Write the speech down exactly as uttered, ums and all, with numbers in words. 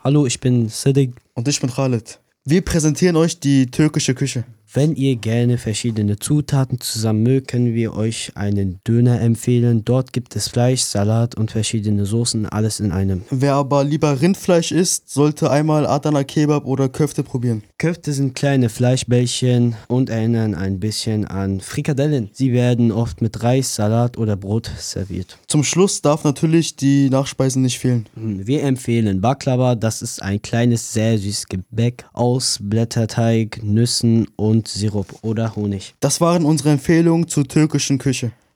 Hallo, ich bin Siddiq. Und ich bin Khaled. Wir präsentieren euch die türkische Küche. Wenn ihr gerne verschiedene Zutaten zusammen mögt, können wir euch einen Döner empfehlen. Dort gibt es Fleisch, Salat und verschiedene Soßen, alles in einem. Wer aber lieber Rindfleisch isst, sollte einmal Adana Kebab oder Köfte probieren. Köfte sind kleine Fleischbällchen und erinnern ein bisschen an Frikadellen. Sie werden oft mit Reis, Salat oder Brot serviert. Zum Schluss darf natürlich die Nachspeisen nicht fehlen. Wir empfehlen Baklava, das ist ein kleines, sehr süßes Gebäck aus Blätterteig, Nüssen und Sirup oder Honig. Das waren unsere Empfehlungen zur türkischen Küche.